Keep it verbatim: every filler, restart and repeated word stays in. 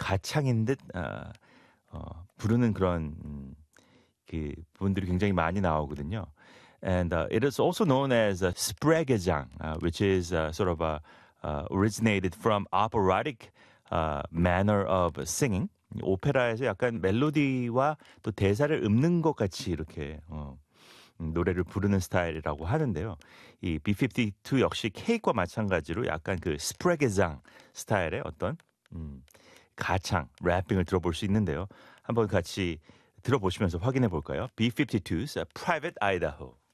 가창인 듯 어, 어, 부르는 그런 음, 그 부분들이 굉장히 많이 나오거든요. And uh, it is also known as uh, 스프레게장, uh, which is uh, sort of uh, uh, originated from operatic uh, manner of singing. 오페라에서 약간 멜로디와 또 대사를 읊는 것 같이 이렇게 어, 음, 노래를 부르는 스타일이라고 하는데요. 이 비 피프티투 역시 케이크와 마찬가지로 약간 그 스프레게장 스타일의 어떤 음, 가창, 래핑을 들어볼 수 있는데요. 한번 같이 들어보시면서 확인해 볼까요? 비 피프티투's Private Idaho.